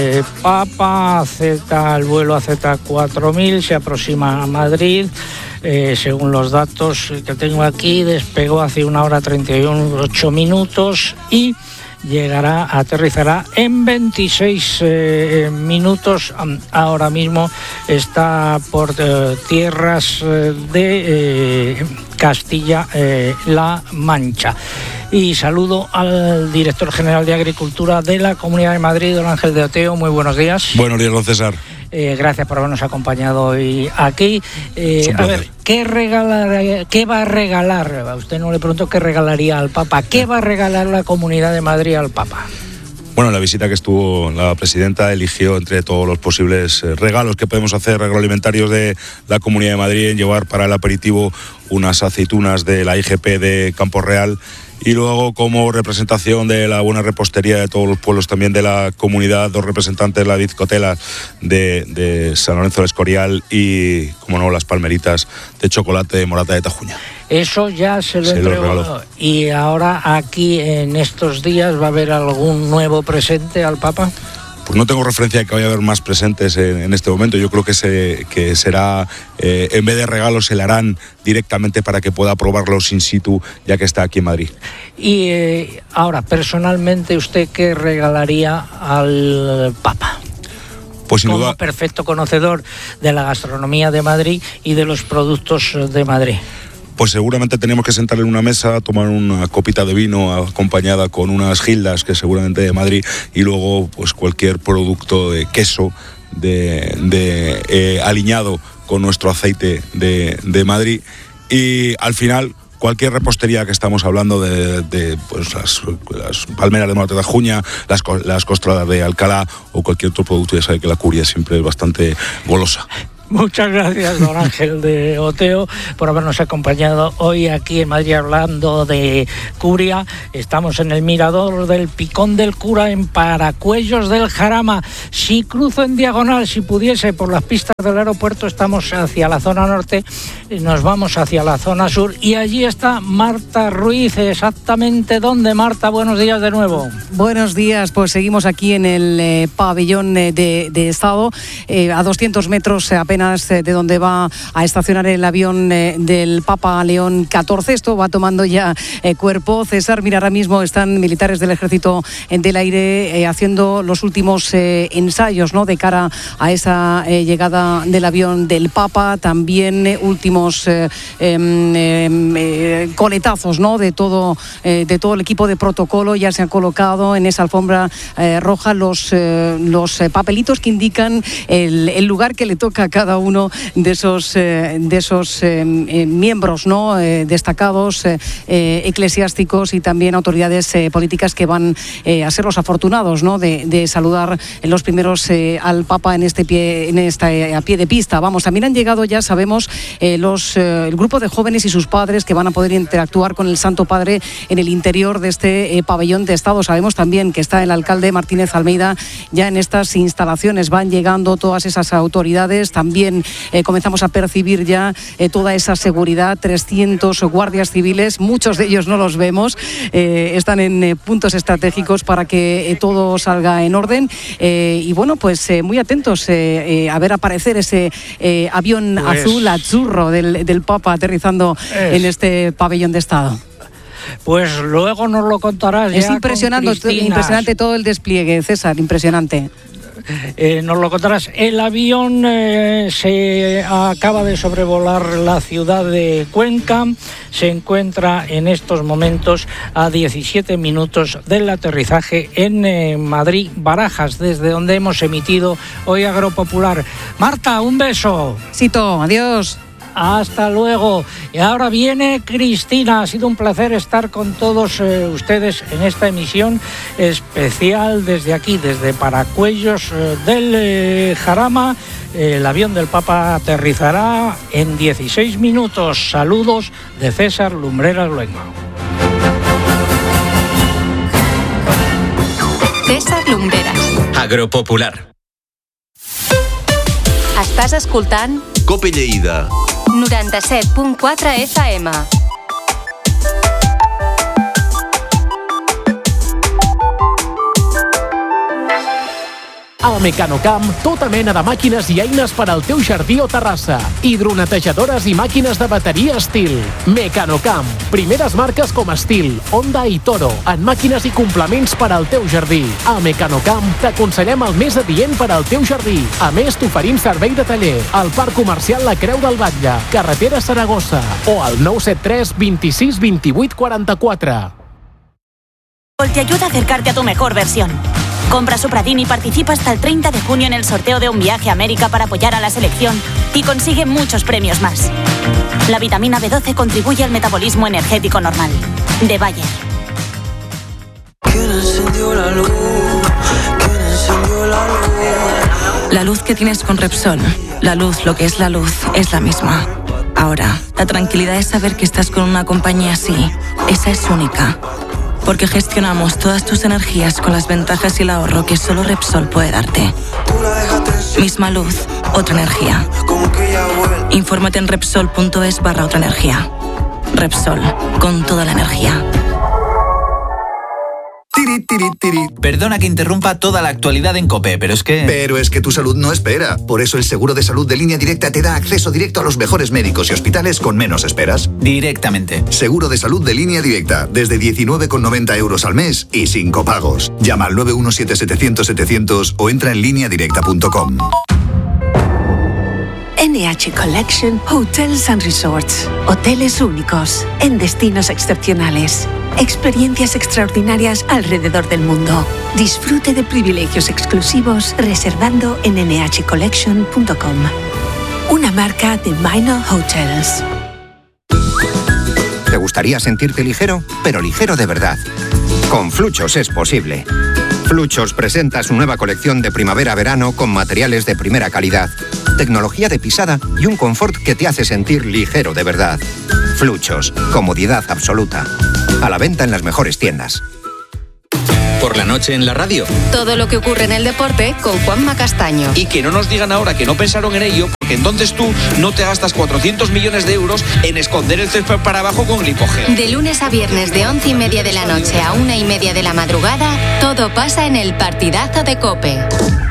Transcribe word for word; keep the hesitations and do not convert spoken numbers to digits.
Eh, Papa acepta el vuelo A Z cuatro mil, se aproxima a Madrid. Eh, según los datos que tengo aquí, despegó hace una hora treinta y ocho minutos y llegará, aterrizará en veintiséis eh, minutos. Ahora mismo está por eh, tierras eh, de eh, Castilla-La eh, Mancha. Y saludo al director general de Agricultura de la Comunidad de Madrid, don Ángel de Oteo. Muy buenos días. Buenos días, don César. Eh, gracias por habernos acompañado hoy aquí. Eh, a ver, ¿qué, regalar, ¿qué va a regalar? A usted no le pregunto qué regalaría al Papa. ¿Qué va a regalar la Comunidad de Madrid al Papa? Bueno, en la visita que estuvo la presidenta eligió entre todos los posibles regalos que podemos hacer, agroalimentarios de la Comunidad de Madrid, en llevar para el aperitivo unas aceitunas de la I G P de Campo Real. Y luego, como representación de la buena repostería de todos los pueblos también de la comunidad, dos representantes de la bizcotela de, de San Lorenzo del Escorial y, como no, las palmeritas de chocolate de Morata de Tajuña. Eso ya se lo entregó. Y ahora aquí en estos días va a haber algún nuevo presente al Papa. Pues no tengo referencia de que vaya a haber más presentes en, en este momento. Yo creo que, se, que será, eh, en vez de regalos, se le harán directamente para que pueda probarlos in situ, ya que está aquí en Madrid. Y eh, ahora, personalmente, ¿usted qué regalaría al Papa? Pues sin Como duda, perfecto conocedor de la gastronomía de Madrid y de los productos de Madrid. Pues seguramente tenemos que sentarle en una mesa, tomar una copita de vino acompañada con unas gildas, que seguramente de Madrid, y luego pues cualquier producto de queso de, de eh, aliñado con nuestro aceite de, de Madrid. Y al final, cualquier repostería que estamos hablando de, de pues las, las palmeras de Morata de Tajuña, las, las costradas de Alcalá o cualquier otro producto. Ya sabe que la curia siempre es bastante golosa. Muchas gracias, don Ángel de Oteo, por habernos acompañado hoy aquí en Madrid hablando de Curia. Estamos en el mirador del Picón del Cura, en Paracuellos del Jarama. Si cruzo en diagonal, si pudiese, por las pistas del aeropuerto, estamos hacia la zona norte, nos vamos hacia la zona sur y allí está Marta Ruiz. Exactamente dónde, Marta, buenos días de nuevo. Buenos días, pues seguimos aquí en el eh, pabellón de, de Estado, eh, a doscientos metros apenas de donde va a estacionar el avión eh, del Papa León catorce. Esto va tomando ya eh, cuerpo. César, mira, ahora mismo están militares del Ejército del Aire eh, haciendo los últimos eh, ensayos, ¿no?, de cara a esa eh, llegada del avión del Papa. También eh, últimos eh, eh, eh, coletazos, ¿no?, de todo, eh, de todo el equipo de protocolo. Ya se han colocado en esa alfombra eh, roja los, eh, los eh, papelitos que indican el, el lugar que le toca a cada uno de esos eh, de esos eh, eh, miembros, ¿no?, eh, destacados, eh, eh, eclesiásticos y también autoridades eh, políticas que van eh, a ser los afortunados, ¿no?, de, de saludar los primeros eh, al Papa en este pie en esta eh, a pie de pista. Vamos, también han llegado, ya sabemos, eh, los eh, el grupo de jóvenes y sus padres que van a poder interactuar con el Santo Padre en el interior de este eh, pabellón de Estado. Sabemos también que está el alcalde Martínez Almeida ya en estas instalaciones. Van llegando todas esas autoridades. También eh, comenzamos a percibir ya eh, toda esa seguridad, trescientos guardias civiles, muchos de ellos no los vemos, eh, están en eh, puntos estratégicos para que eh, todo salga en orden eh, y bueno, pues eh, muy atentos eh, eh, a ver aparecer ese eh, avión pues, azul, azzurro del, del Papa aterrizando es. en este pabellón de Estado. Pues luego nos lo contarás. Es ya impresionante, impresionante todo el despliegue, César, impresionante. Eh, nos lo contarás. El avión eh, se acaba de sobrevolar la ciudad de Cuenca. Se encuentra en estos momentos a diecisiete minutos del aterrizaje en eh, Madrid, Barajas, desde donde hemos emitido hoy Agropopular. Marta, un beso. Sito, adiós. Hasta luego. Y ahora viene Cristina. Ha sido un placer estar con todos eh, ustedes en esta emisión especial desde aquí, desde Paracuellos eh, del eh, Jarama. El avión del Papa aterrizará en dieciséis minutos. Saludos de César Lumbreras Luengo. César Lumbreras. Agropopular. Estàs escoltant Cope Lleida noranta-set punt quatre F M. A Mecanocamp, tota mena de màquines i eines per al teu jardí o terrassa. Hidronetejadores i màquines de bateria Stihl. Mecanocamp. Primeres marques com Stihl, Honda i Toro en màquines i complements per al teu jardí. A Mecanocamp t'aconsellem el més adient per al teu jardí. A més, t'oferim servei de taller al Parc Comercial La Creu del Batlle, carretera Saragossa, o al nou set tres vint-i-sis vint-i-vuit quaranta-quatre. Te ayuda a acercarte a tu mejor versión. Compra Supradin y participa hasta el treinta de junio en el sorteo de un viaje a América para apoyar a la selección y consigue muchos premios más. La vitamina B doce contribuye al metabolismo energético normal. De Bayer. ¿Quién encendió la luz? ¿Quién encendió la luz? La luz que tienes con Repsol, la luz, lo que es la luz, es la misma. Ahora, la tranquilidad es saber que estás con una compañía así. Esa es única. Porque gestionamos todas tus energías con las ventajas y el ahorro que solo Repsol puede darte. Misma luz, otra energía. Infórmate en Repsol.es barra otra energía. Repsol, con toda la energía. Tiri, tiri, tiri. Perdona que interrumpa toda la actualidad en COPE, pero es que... Pero es que tu salud no espera. Por eso el seguro de salud de Línea Directa te da acceso directo a los mejores médicos y hospitales con menos esperas. Directamente. Seguro de salud de Línea Directa, desde diecinueve con noventa euros al mes y sin copagos. Llama al nueve uno siete setecientos setecientos o entra en línea directa punto com. N H Collection Hotels and Resorts. Hoteles únicos, en destinos excepcionales. Experiencias extraordinarias alrededor del mundo. Disfrute de privilegios exclusivos reservando en ene hache collection punto com. Una marca de Minor Hotels. ¿Te gustaría sentirte ligero? Pero ligero de verdad. Con Fluchos es posible. Fluchos presenta su nueva colección de primavera-verano con materiales de primera calidad, tecnología de pisada y un confort que te hace sentir ligero de verdad. Fluchos, comodidad absoluta. A la venta en las mejores tiendas. Por la noche en la radio. Todo lo que ocurre en el deporte con Juanma Castaño. Y que no nos digan ahora que no pensaron en ello, porque entonces tú no te gastas cuatrocientos millones de euros en esconder el césped para abajo con glipogel. De lunes a viernes de once y media de la noche a una y media de la madrugada, todo pasa en el partidazo de COPE.